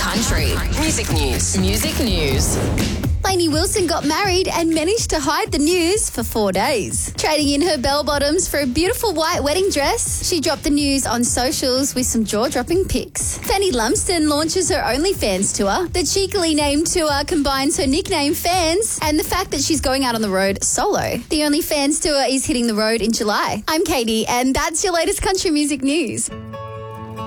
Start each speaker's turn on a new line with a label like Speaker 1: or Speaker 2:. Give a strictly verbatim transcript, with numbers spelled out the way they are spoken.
Speaker 1: Country music news. Music news.
Speaker 2: Lainey Wilson got married and managed to hide the news for four days. Trading in her bell-bottoms for a beautiful white wedding dress, she dropped the news on socials with some jaw-dropping pics. Fanny Lumsden launches her OnlyFans tour. The cheekily named tour combines her nickname Fans and the fact that she's going out on the road solo. The OnlyFans tour is hitting the road in July. I'm Katie, and that's your latest country music news.